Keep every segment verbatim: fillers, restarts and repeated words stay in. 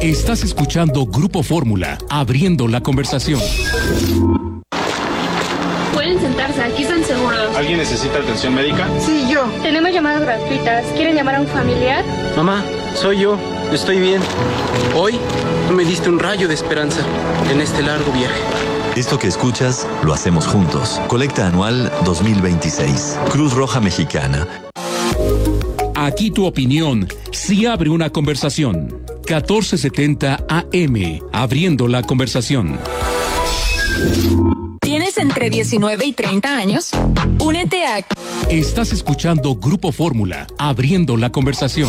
Estás escuchando Grupo Fórmula, abriendo la conversación. Pueden sentarse, aquí están seguros. ¿Alguien necesita atención médica? Sí, yo. Tenemos llamadas gratuitas. ¿Quieren llamar a un familiar? Mamá, soy yo. Estoy bien. Hoy me diste un rayo de esperanza en este largo viaje. Esto que escuchas, lo hacemos juntos. Colecta anual dos mil veintiséis. Cruz Roja Mexicana. Aquí tu opinión sí abre una conversación. catorce setenta A M, abriendo la conversación. ¿Tienes entre diecinueve y treinta años? Únete a... Estás escuchando Grupo Fórmula, abriendo la conversación.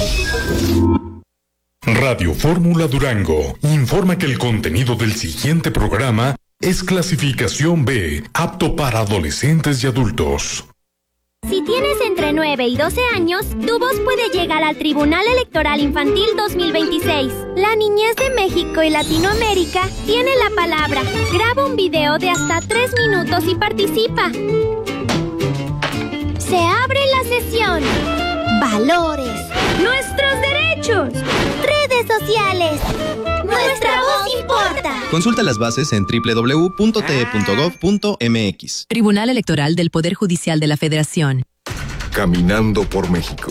Radio Fórmula Durango informa que el contenido del siguiente programa es clasificación B, apto para adolescentes y adultos. Si tienes entre nueve y doce años, tu voz puede llegar al Tribunal Electoral Infantil dos mil veintiséis. La niñez de México y Latinoamérica tiene la palabra. Graba un video de hasta tres minutos y participa. Se abre la sesión. Valores. Nuestros derechos. Redes sociales. Nuestra voz importa. Consulta las bases en doble u doble u doble u punto t e punto gov punto m x. Tribunal Electoral del Poder Judicial de la Federación. Caminando por México.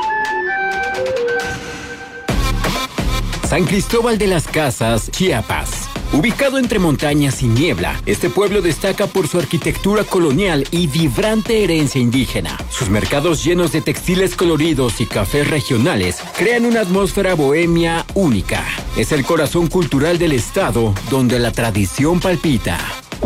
San Cristóbal de las Casas, Chiapas. Ubicado entre montañas y niebla, este pueblo destaca por su arquitectura colonial y vibrante herencia indígena. Sus mercados llenos de textiles coloridos y cafés regionales crean una atmósfera bohemia única. Es el corazón cultural del estado, donde la tradición palpita.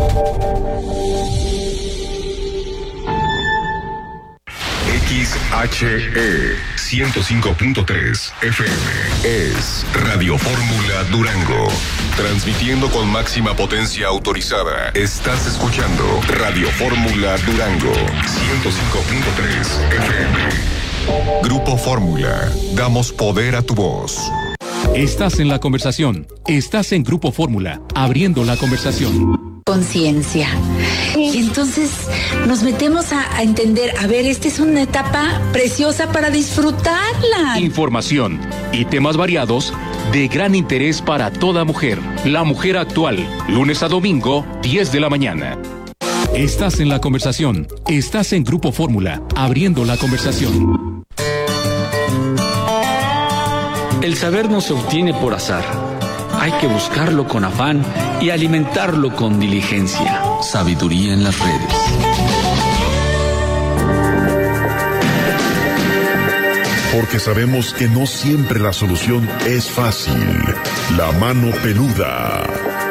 X H E ciento cinco punto tres F M es Radio Fórmula Durango. Transmitiendo con máxima potencia autorizada. Estás escuchando Radio Fórmula Durango ciento cinco punto tres F M. Grupo Fórmula. Damos poder a tu voz. Estás en la conversación. Estás en Grupo Fórmula, abriendo la conversación. Conciencia. Y entonces nos metemos a, a entender, a ver, esta es una etapa preciosa para disfrutarla. Información y temas variados de gran interés para toda mujer. La mujer actual, lunes a domingo, diez de la mañana. Estás en la conversación. Estás en Grupo Fórmula, abriendo la conversación. El saber no se obtiene por azar. Hay que buscarlo con afán y alimentarlo con diligencia. Sabiduría en las redes. Porque sabemos que no siempre la solución es fácil. La mano peluda.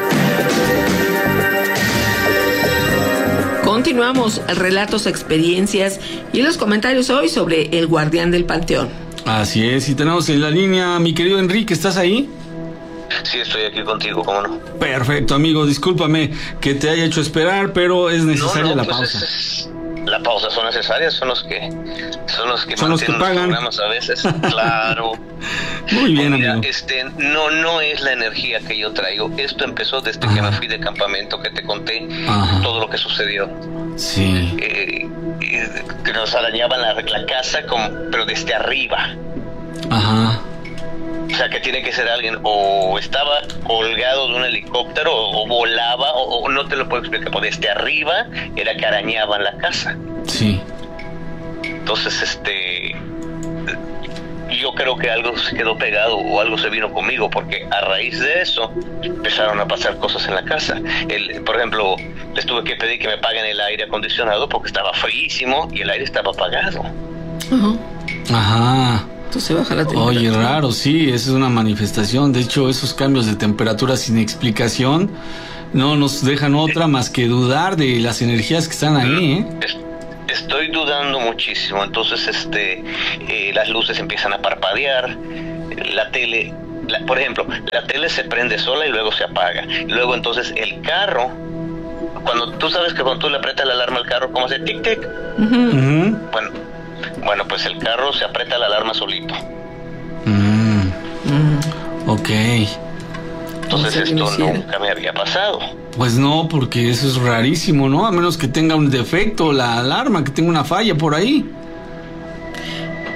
Continuamos relatos, experiencias y los comentarios hoy sobre el guardián del panteón. Así es, y tenemos en la línea mi querido Enrique, ¿estás ahí? Sí, estoy aquí contigo, ¿cómo no? Perfecto, amigo, discúlpame que te haya hecho esperar, pero es necesaria no, no, la pues pausa. Es, es, la pausa son necesarias, son los que son los que son los que pagan los programas a veces, claro. Muy bien, mira, amigo. Este, no, no es la energía que yo traigo. Esto empezó desde Ajá. que me fui de campamento, que te conté Ajá. todo lo que sucedió. Sí. Eh, eh, que nos arañaban la, la casa, como, pero desde arriba. Ajá. O sea, que tiene que ser alguien o estaba colgado de un helicóptero o, o volaba o, o no te lo puedo explicar, pero desde arriba era que arañaban la casa. Sí. Entonces, este, yo creo que algo se quedó pegado o algo se vino conmigo, porque a raíz de eso empezaron a pasar cosas en la casa. El, por ejemplo, les tuve que pedir que me paguen el aire acondicionado porque estaba fríísimo y el aire estaba apagado. Uh-huh. Ajá. Se baja la temperatura. Oye, raro, sí, esa es una manifestación. De hecho, esos cambios de temperatura sin explicación no nos dejan otra más que dudar de las energías que están ahí, ¿eh? Estoy dudando muchísimo. Entonces, este, eh, las luces empiezan a parpadear, la tele, la, por ejemplo, la tele se prende sola y luego se apaga. Luego, entonces, el carro, cuando tú sabes que cuando tú le aprietas la alarma al carro, ¿cómo hace? Tic, tic. Uh-huh. Uh-huh. Bueno. Bueno, pues el carro se aprieta la alarma solito. Mm. Mm. Ok. Entonces esto nunca me había pasado. Pues no, porque eso es rarísimo, ¿no? A menos que tenga un defecto la alarma, que tenga una falla por ahí.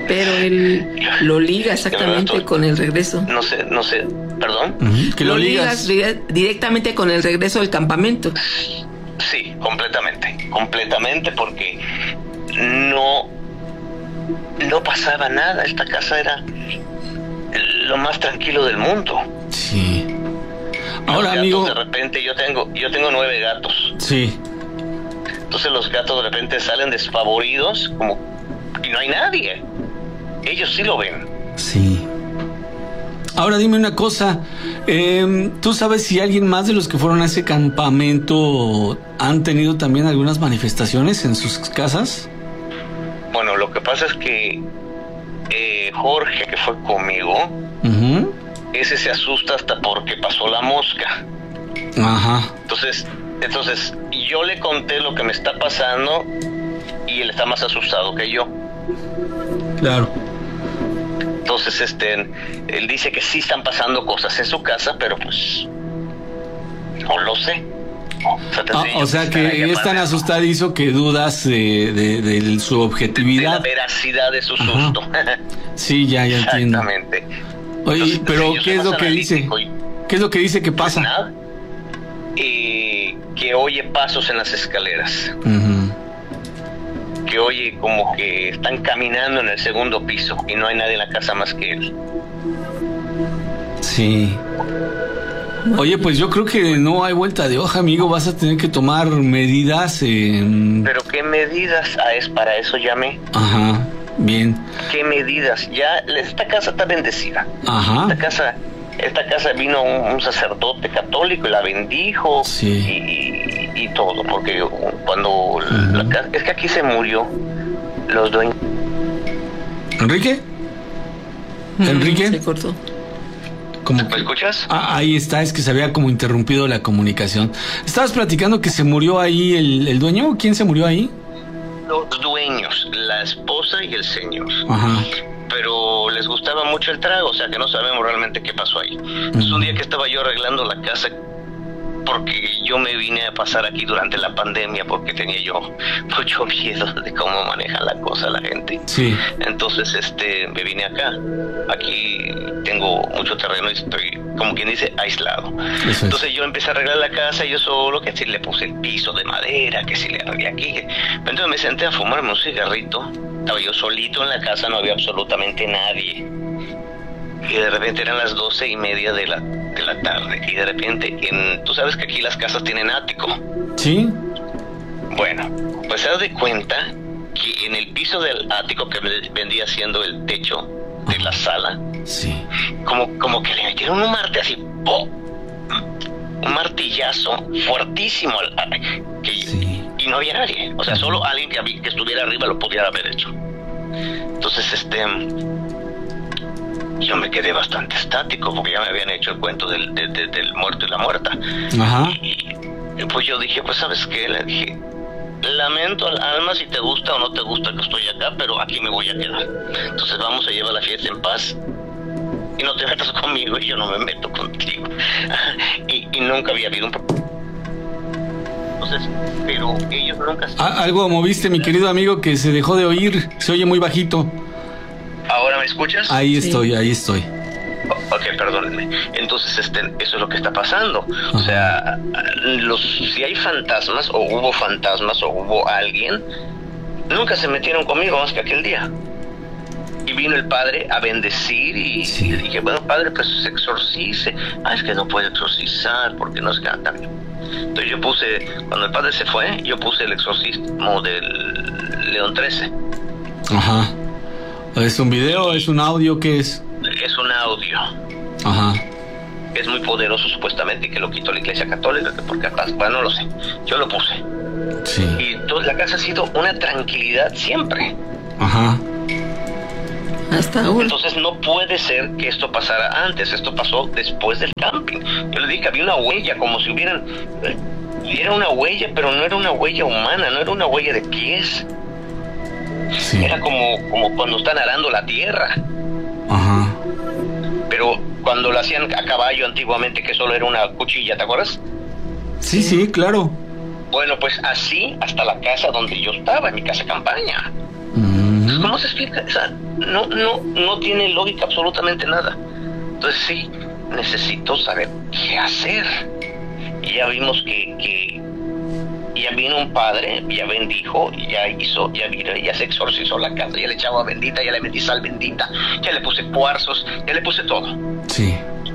Pero él lo liga exactamente con el regreso. No sé, no sé, perdón. Uh-huh. Que lo, lo ligas, ligas directamente con el regreso del campamento. Sí, completamente, completamente, porque no, no pasaba nada. Esta casa era lo más tranquilo del mundo. Sí. Los Ahora, gatos, amigo. De repente yo tengo, yo tengo nueve gatos. Sí. Entonces los gatos de repente salen desfavoridos, como y no hay nadie. Ellos sí lo ven. Sí. Ahora dime una cosa, eh, ¿tú sabes si alguien más de los que fueron a ese campamento han tenido también algunas manifestaciones en sus casas? Bueno, lo que pasa es que eh, Jorge, que fue conmigo, uh-huh. ese se asusta hasta porque pasó la mosca. Ajá. Entonces, entonces yo le conté lo que me está pasando y él está más asustado que yo. Claro. Entonces, este, él dice que sí están pasando cosas en su casa, pero pues no lo sé. O sea, ah, o sea que es tan asustadizo que dudas de, de, de su objetividad. De la veracidad de su susto. Sí, ya, ya entiendo. Exactamente. Oye, Entonces, pero ¿qué es lo que dice? Y, ¿Qué es lo que dice que pasa? Pues nada, eh, que oye pasos en las escaleras. Uh-huh. Que oye como que están caminando en el segundo piso y no hay nadie en la casa más que él. Sí. Oye, pues yo creo que no hay vuelta de hoja, amigo. Vas a tener que tomar medidas. En... ¿Pero qué medidas? Ah, es para eso llamé. Ajá, bien. ¿Qué medidas? Ya, esta casa está bendecida. Ajá. Esta casa, esta casa vino un, un sacerdote católico y la bendijo. Sí. Y, y todo, porque cuando uh-huh. la casa, es que aquí se murió los dueños. ¿Enrique? ¿Enrique? Se cortó. Como ¿Me escuchas? Ah, ahí está, es que se había como interrumpido la comunicación. Estabas platicando que se murió ahí el, el dueño. ¿Quién se murió ahí? Los dueños, la esposa y el señor. Ajá. Pero les gustaba mucho el trago, o sea que no sabemos realmente qué pasó ahí. Uh-huh. Es un día que estaba yo arreglando la casa, porque yo me vine a pasar aquí durante la pandemia, porque tenía yo mucho miedo de cómo maneja la cosa la gente. Sí. Entonces, este, me vine acá. Aquí tengo mucho terreno y estoy, como quien dice, aislado. Eso Entonces es. yo empecé a arreglar la casa yo solo, que si le puse el piso de madera, que si le arreglé aquí. Que... Entonces me senté a fumarme un cigarrito. Estaba yo solito en la casa, no había absolutamente nadie. Y de repente eran las doce y media de la, de la tarde. Y de repente, en, tú sabes que aquí las casas tienen ático. Sí. Bueno, pues se da de cuenta que en el piso del ático, que vendría siendo el techo de la sala, sí, como, como que le metieron un martillo así, ¡oh! Un martillazo fuertísimo. Que, sí. Y no había nadie. O sea, uh-huh. solo alguien que, que estuviera arriba lo pudiera haber hecho. Entonces, este... yo me quedé bastante estático porque ya me habían hecho el cuento del, de, de, del muerto y la muerta. Ajá. Y, y pues yo dije, pues ¿sabes qué? Le dije, lamento al alma si te gusta o no te gusta que estoy acá, pero aquí me voy a quedar. Entonces vamos a llevar la fiesta en paz y no te metas conmigo y yo no me meto contigo. y, y nunca había habido un problema. Entonces, pero ellos nunca... Ah, algo moviste, mi querido amigo, que se dejó de oír. Se oye muy bajito. ¿Ahora me escuchas? Ahí estoy, sí. ahí estoy. Ok, perdónenme. Entonces, este, eso es lo que está pasando. O sea, los, si hay fantasmas, o hubo fantasmas, o hubo alguien, nunca se metieron conmigo más que aquel día. Y vino el padre a bendecir y, sí. y le dije, bueno, padre, pues se exorcice. Ah, es que no puede exorcizar porque no se queda tan bien. Entonces yo puse, cuando el padre se fue, yo puse el exorcismo del León trece. Ajá. ¿Es un video? ¿Es un audio? ¿Qué es? Es un audio. Ajá. Es muy poderoso supuestamente y que lo quitó la Iglesia Católica, porque bueno, no lo sé. Yo lo puse. Sí. Y toda la casa ha sido una tranquilidad siempre. Ajá. Hasta ahora. Entonces no puede ser que esto pasara antes. Esto pasó después del camping. Yo le dije que había una huella, como si hubieran... Era una huella, pero no era una huella humana, no era una huella de pies. Sí. Era como, como cuando están arando la tierra. Ajá. Pero cuando lo hacían a caballo antiguamente, que solo era una cuchilla, ¿te acuerdas? Sí, sí, claro. Bueno, pues así hasta la casa donde yo estaba, en mi casa campaña. Mm. ¿Cómo se explica? O sea, no, no, no tiene lógica absolutamente nada. Entonces sí, necesito saber qué hacer. Y ya vimos que, que ya vino un padre, ya bendijo, ya hizo, ya vino, ya se exorcizó la casa, ya le echaba bendita, ya le metí sal bendita, ya le puse cuarzos, ya le puse todo. Sí.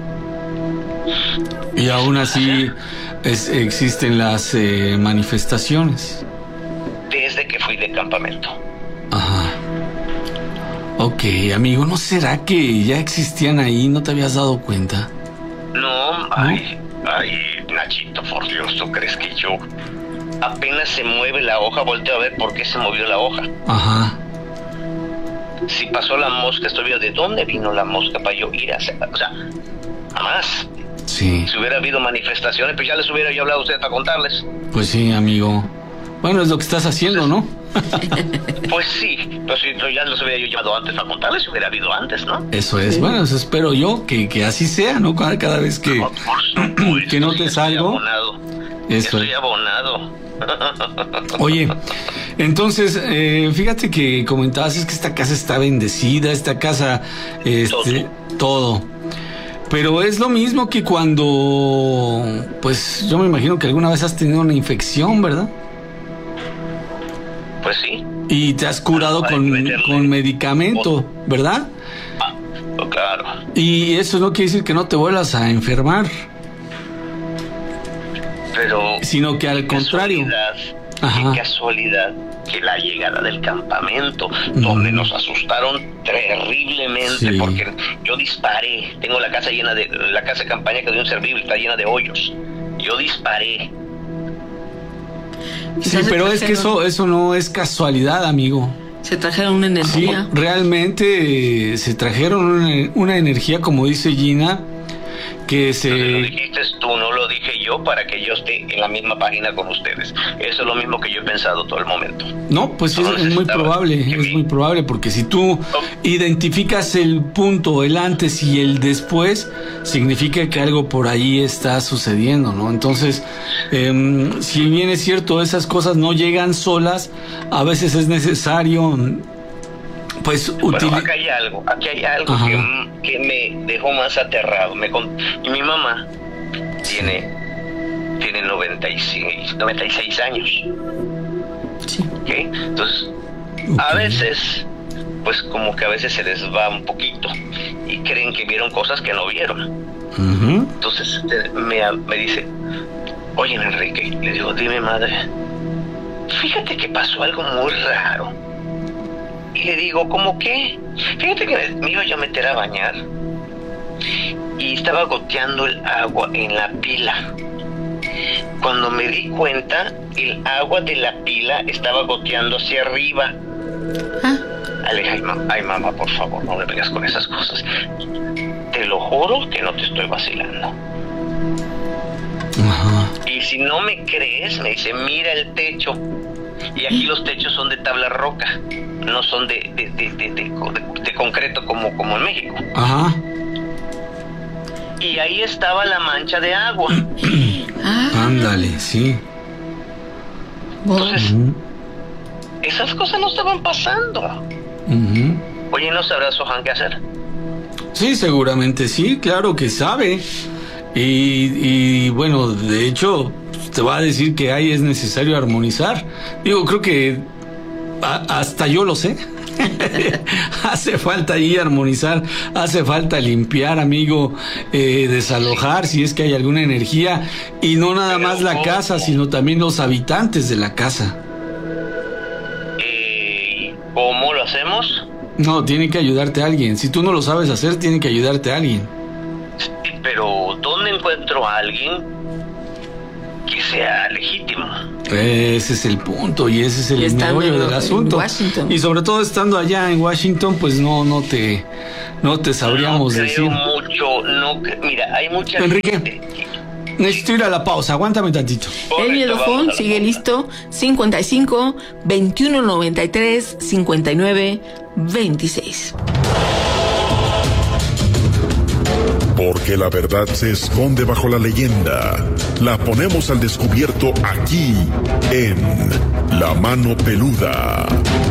Y aún así es, existen las eh, manifestaciones. Desde que fui de campamento. Ajá. Ok, amigo, ¿no será que ya existían ahí? ¿No te habías dado cuenta? No, ay, ¿no? Ay, Nachito, por Dios, ¿tú crees que yo apenas se mueve la hoja, volteo a ver por qué se movió la hoja? Ajá. Si pasó la mosca, estoy viendo de dónde vino la mosca para yo ir a hacer, o sea, jamás. Sí. Si hubiera habido manifestaciones, pues ya les hubiera yo hablado a ustedes para contarles. Pues sí, amigo. Bueno, es lo que estás haciendo, ¿no? Pues sí, pero si ya los hubiera yo llevado antes para contarles, si hubiera habido antes, ¿no? Eso es, sí. Bueno, eso espero yo, que, que así sea, ¿no? Cada, cada vez que, no, supuesto, que no te salgo. Eso estoy abonado. Oye, entonces, eh, fíjate que comentabas es que esta casa está bendecida, esta casa, este, todo. todo. Pero es lo mismo que cuando, pues yo me imagino que alguna vez has tenido una infección, ¿verdad? Pues sí. Y te has curado con, con medicamento, ¿verdad? Ah, oh, claro. Y eso no quiere decir que no te vuelvas a enfermar. Pero... Sino que al contrario. Qué casualidad que la llegada del campamento, mm. donde nos asustaron terriblemente, sí. porque yo disparé, tengo la casa llena de, la casa de campaña que dio inservible, está llena de hoyos, yo disparé. Sí, pero es que eso, eso no es casualidad, amigo. Se trajeron una energía. Sí, realmente eh, se trajeron una, una energía, como dice Gina, que se... Lo dijiste tú, no lo dije yo, para que yo esté en la misma página con ustedes. Eso es lo mismo que yo he pensado todo el momento. No, pues es, es muy probable, es me... muy probable, porque si tú identificas el punto, el antes y el después, significa que algo por ahí está sucediendo, ¿no? Entonces, eh, si bien es cierto, esas cosas no llegan solas, a veces es necesario... Pues bueno, util... acá hay algo, aquí hay algo que, que me dejó más aterrado. Me con... Y mi mamá tiene, tiene noventa y seis años. Sí. ¿Okay? Entonces, okay. a veces, pues como que a veces se les va un poquito y creen que vieron cosas que no vieron. Uh-huh. Entonces me, me dice, oye Enrique, le digo, dime madre, fíjate que pasó algo muy raro. Y le digo, ¿cómo qué? Fíjate que me iba yo a meter a bañar y estaba goteando el agua en la pila. Cuando me di cuenta, el agua de la pila estaba goteando hacia arriba. ¿Ah? Le dije, ay, ma- ay mamá, por favor, no me vengas con esas cosas. Te lo juro que no te estoy vacilando. Ajá. Y si no me crees, me dice, mira el techo. Y aquí los techos son de tabla roca, no son de de, de, de, de, de, de concreto como, como en México. Ajá. Y ahí estaba la mancha de agua. Ah. Ándale, sí. Entonces, uh-huh. esas cosas no estaban pasando. Uh-huh. Oye, ¿no sabrá Sohan qué hacer? Sí, seguramente sí, claro que sabe. Y, y bueno, de hecho... te va a decir que ahí es necesario armonizar. Digo, creo que a, hasta yo lo sé. Hace falta ahí armonizar, hace falta limpiar, amigo, eh, desalojar si es que hay alguna energía, y no nada Pero, más la ¿cómo? casa, sino también los habitantes de la casa. Eh, ¿Cómo lo hacemos? No, tiene que ayudarte alguien. Si tú no lo sabes hacer, tiene que ayudarte alguien. Sí, pero ¿dónde encuentro a alguien que sea legítimo? Ese es el punto y ese es el meollo del asunto. Y sobre todo estando allá en Washington, pues no no te no te sabríamos no creo decir mucho, no, mira, hay mucha Enrique, gente. necesito ir a la pausa, aguántame tantito. El mielofón sigue listo, cincuenta y cinco, veintiuno noventa y tres, cincuenta y nueve, veintiséis. Porque la verdad se esconde bajo la leyenda. La ponemos al descubierto aquí, en La Mano Peluda.